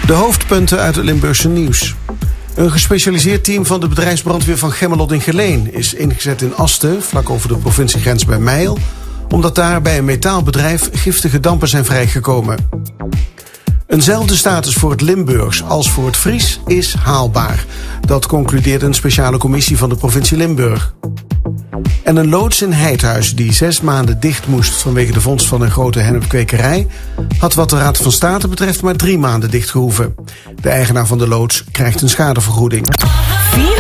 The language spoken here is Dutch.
De hoofdpunten uit het Limburgse nieuws. Een gespecialiseerd team van de bedrijfsbrandweer van Gemmelot in Geleen is ingezet in Asten, vlak over de provinciegrens bij Mijl, omdat daar bij een metaalbedrijf giftige dampen zijn vrijgekomen. Eenzelfde status voor het Limburgs als voor het Fries is haalbaar. Dat concludeert een speciale commissie van de provincie Limburg. En een loods in Heidhuis die 6 maanden dicht moest vanwege de vondst van een grote hennepkwekerij, had wat de Raad van State betreft maar 3 maanden dicht gehoeven. De eigenaar van de loods krijgt een schadevergoeding.